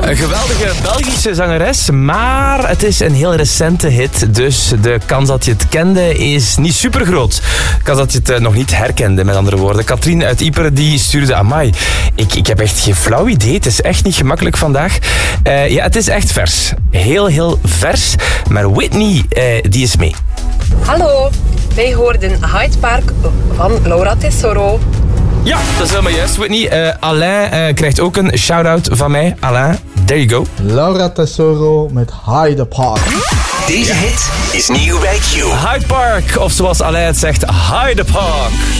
Een geweldige Belgische zangeres, maar het is een heel recente hit. Dus de kans dat je het kende is niet super groot. De kans dat je het nog niet herkende, met andere woorden. Katrien uit Ieper die stuurde, amai, ik heb echt geen flauw idee. Het is echt niet gemakkelijk vandaag. Ja, het is echt vers. Heel vers. Maar Whitney, die is mee. Hallo, wij hoorden Hyde Park van Laura Tesoro. Ja, dat is helemaal juist, Whitney. Alain krijgt ook een shout-out van mij. Alain, there you go. Laura Tesoro met Hyde Park. Deze hit is nieuw bij Q. Hyde Park, of zoals Alain het zegt, Hyde Park.